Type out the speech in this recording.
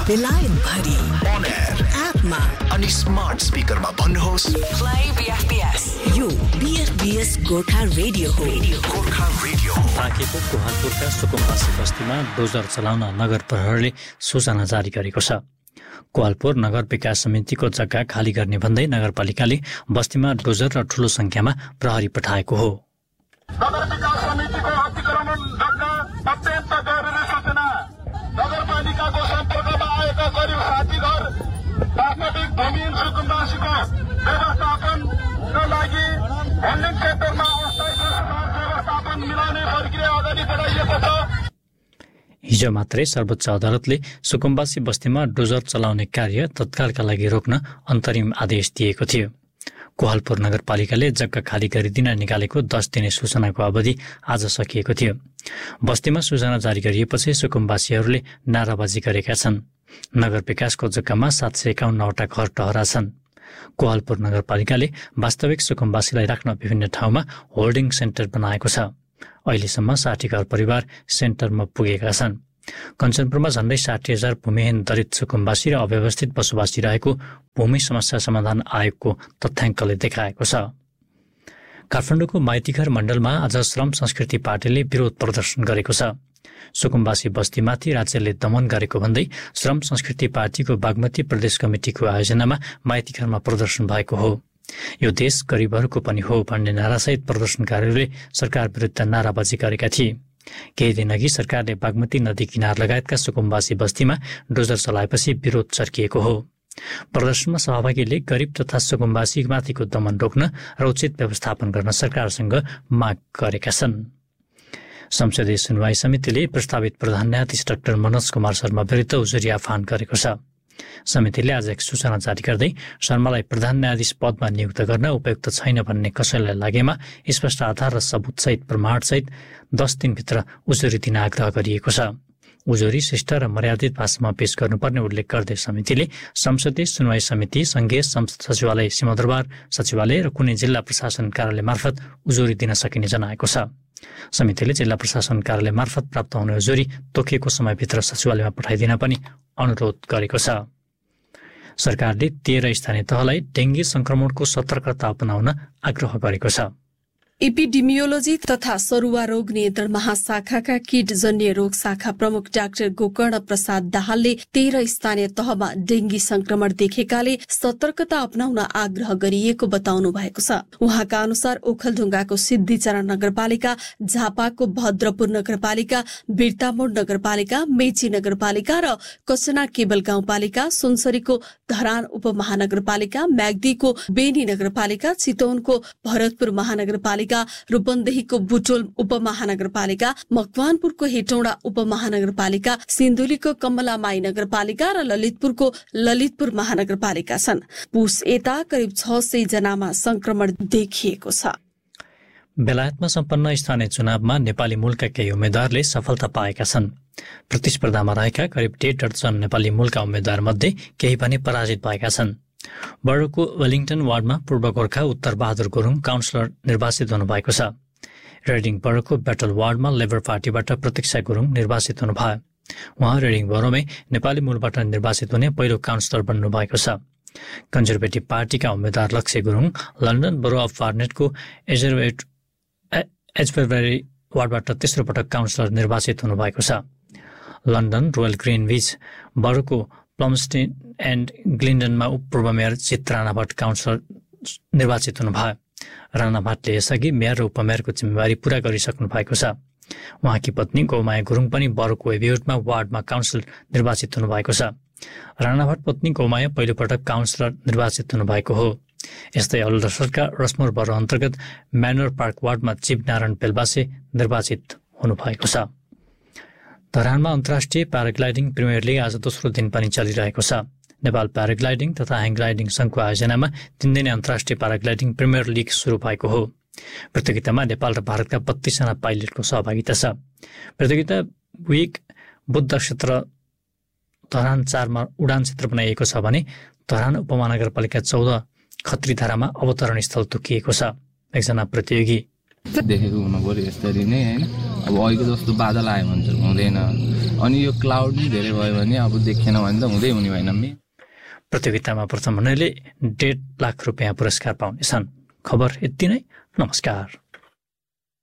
बेलायत भरि on air एपमा अनि स्मार्ट स्पिकरमा भन्नुहोस् प्ले बीएफबीएस। यो बीएफबीएस गोर्खा रेडियो हो। गोर्खा रेडियो। पाकेको कोहालपुरका सुकुम्बासी बस्तीमा डोजर चलाउन नगर प्रहरीले सूचना जारी गरेको छ। कोहालपुर नगर विकास समितिको जग्गा खाली गर्ने भन्दै नगरपालिकाले बस्तीमा डोजर र ठूलो संख्यामा प्रहरी पठाएको हो। नगर विकास समितिको अतिक्रमण जग्गा अत्यन्त जरुरी सूचना। नगरपालिकाको सम्पर्कमा आएका करिब 60 घर वास्तविक भूमिहीन सुकुम्बासीको व्यवस्थापनका लागि होल्डिङ सेन्टरमा अस्थायी व्यवस्थापन मिलाउने प्रक्रिया अगाडि बढाइएको छ। हिजो मात्रै सर्वोच्च अदालतले सुकुम्बासी बस्तीमा डोजर चलाउने कार्य तत्कालका लागि रोक्न अन्तरिम आदेश दिएको थियो। कोहालपुर नगरपालिकाले जग्गा खाली गरिदिन निकालेको 10 दिने सूचनाको अवधि आज सकिएको थियो। बस्तीमा सूचना जारी गरिएपछि सुकुम्बासीहरूले नाराबाजी गरेका छन्। नगर विकासको जग्गामा 751वटा घर टहरा छन्। कोहालपुर नगरपालिकाले वास्तविक सुकुम्बासीलाई राख्न विभिन्न ठाउँमा होल्डिङ सेन्टर बनाएको छ। अहिलेसम्म 60 घर परिवार सेन्टरमा पुगेका छन्। कञ्चनपुरमा झण्डै 60,000 भूमिहीन दलित सुकुम्बासी र अव्यवस्थित बसोबासी रहेको भूमि समस्या समाधान आयोगको तथ्याङ्कले देखाएको छ। काठमाडौँको माइतीघर मण्डलमा आज श्रम संस्कृति पार्टीले विरोध प्रदर्शन गरेको छ। सुकुम्बासी बस्तीमाथि राज्यले दमन गरेको भन्दै श्रम संस्कृति पार्टीको बागमती प्रदेश कमिटिको आयोजनामा माइतीघरमा प्रदर्शन भएको हो। यो देश गरिबहरूको पनि हो भन्ने नारासहित प्रदर्शनकारीहरूले सरकार विरुद्ध नाराबाजी गरेका थिए। केही दिनअघि सरकारले बागमती नदी किनार लगायतका सुकुम्बासी बस्तीमा डोजर चलाएपछि विरोध चर्किएको हो। प्रदर्शनमा सहभागीले गरिब तथा सुकुम्बासी माथिको दमन रोक्न र उचित व्यवस्थापन गर्न सरकारसँग माग गरेका छन्। संसदीय सुनवाई समितिले प्रस्तावित प्रधान न्यायाधीश डाक्टर मनोज कुमार शर्मा विरुद्ध उजुरी आह्वान गरेको छ। समितिले आज एक सूचना जारी गर्दै शर्मालाई प्रधान न्यायाधीश पदमा नियुक्त गर्न उपयुक्त छैन भन्ने कसैलाई लागेमा स्पष्ट आधार र सबुतसहित प्रमाणसहित 10 दिनभित्र उजुरी दिन आग्रह गरिएको छ। उजुरी शिष्ट र मर्यादित भाषामा पेश गर्नुपर्ने उल्लेख गर्दै समितिले संसदीय सुनवाई समिति, संघीय सचिवालय, सिंहदरबार सचिवालय र कुनै जिल्ला प्रशासन कार्यालय मार्फत उजुरी दिन सकिने जनाएको छ। समितिले जिल्ला प्रशासन कार्यालय मार्फत प्राप्त हुने उजुरी तोकिएको समयभित्र सचिवालयमा पठाइदिन पनि अनुरोध गरेको छ। सरकारले 13 स्थानीय तहलाई डेङ्गी संक्रमणको सतर्कता अपनाउन आग्रह गरेको छ। एपिडेमियोलोजी तथा सरुवा रोग नियन्त्रण महाशाखाका कीटजन्य रोग शाखा प्रमुख डाक्टर गोकर्ण प्रसाद दाहालले 13 स्थानीय तहमा डेंगी संक्रमण देखेकाले सतर्कता अपनाउन आग्रह गरिएको बताउनु भएको छ। उहाँका अनुसार ओखलढुङ्गाको सिद्धिचरण नगरपालिका, झापाको भद्रपुर नगरपालिका, बिर्तामोड नगरपालिका, मेची नगरपालिका र कचना केबल गाउँपालिका, सुनसरीको धरान उपमहानगरपालिका, म्याग्दीको बेनी नगरपालिका, चितवनको भरतपुर महानगरपालिका, रूपन्देहीको बुटोल उपमहानगरपालिका, मकवानपुरको हेटौडा उपमहानगरपालिका, सिन्धुलीको कमलामाई नगरपालिका र ललितपुरको ललितपुर महानगरपालिका छन्। पुस यता करिब 600 जनामा संक्रमण देखिएको छ। बेलायतमा सम्पन्न स्थानीय चुनावमा नेपाली मूलका केही उम्मेद्वारले सफलता पाएका छन्। प्रतिस्पर्धामा रहेका करिब 1.5 दर्जन नेपाली मूलका उम्मेद्वार मध्ये केही पनि पराजित भएका छन्। बर्डको वेलिङटन वार्डमा पूर्व गोर्खा उत्तर बहादुर गुरुङ काउन्सिलर निर्वाचित हुनुभएको छ। रेडिङ बर्डको ब्याटल वार्डमा लेबर पार्टीबाट प्रतीक्षा गुरुङ निर्वाचित हुनुभयो। उहाँ रेडिङ बरोमै नेपाली मूलबाट निर्वाचित हुने पहिलो काउन्सिलर बन्नुभएको छ। कन्जर्भेटिभ पार्टीका उम्मेद्वार लक्ष्य गुरुङ लन्डन बरो अफ वार्नेटको एजबेरी वार्डबाट तेस्रो पटक काउन्सिलर निर्वाचित हुनुभएको छ। लन्डन रोयल ग्रिनविच बरोको प्लमस्टेन एन्ड ग्लिन्डनमा पूर्व मेयर चित राणा भट्ट काउन्सिलर निर्वाचित हुनुभयो। राणा भट्टले यसअघि मेयर र उपमेयरको जिम्मेवारी पूरा गरिसक्नु भएको छ। उहाँकी पत्नी गौमाया गुरुङ पनि बरोको एभियोटमा वार्डमा काउन्सिलर निर्वाचित हुनुभएको छ। राणा भट्ट पत्नी गौमाया पहिलोपटक काउन्सिलर निर्वाचित हुनुभएको हो। यस्तै अल्डरसरका रसमुर बरो अन्तर्गत म्यानोर पार्क वार्डमा चिप नारायण पेल्बासे निर्वाचित हुनुभएको छ। धरानमा अन्तर्राष्ट्रिय प्याराग्लाइडिङ प्रिमियर लिग आज दोस्रो दिन पनि चलिरहेको छ। नेपाल प्याराग्लाइडिङ तथा ह्याङग्लाइडिङ संघको आयोजनामा 3 दिने अन्तर्राष्ट्रिय प्याराग्लाइडिङ प्रिमियर लिग सुरु भएको हो। प्रतियोगितामा नेपाल र भारतका 32 जना पाइलटको सहभागिता छ। प्रतियोगिता विक बुद्ध क्षेत्र धरान 4 मा उडान क्षेत्र बनाइएको छ भने धरान उपमहानगरपालिका 14 खत्रीधारामा अवतरण स्थल तोकिएको छ। एकजना प्रतियोगी देखेको हुनु पर्यो यसरी नै हैन। अब अहिलेको जस्तो बादल आयो भने हुँदैन। अनि यो क्लाउड नै धेरै भयो भने अब देखेन भने त हुँदै हुने भएन। प्रतियोगितामा प्रथम हुनेले 1.5 लाख रुपियाँ पुरस्कार पाउनेछन्। खबर यति नै। नमस्कार।